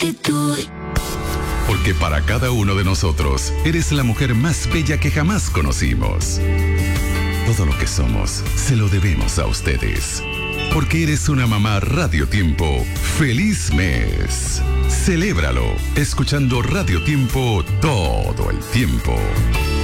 actitud. Porque para cada uno de nosotros, eres la mujer más bella que jamás conocimos. Todo lo que somos, se lo debemos a ustedes. Porque eres una mamá Radio Tiempo. ¡Feliz mes! Celébralo, escuchando Radio Tiempo todo el tiempo.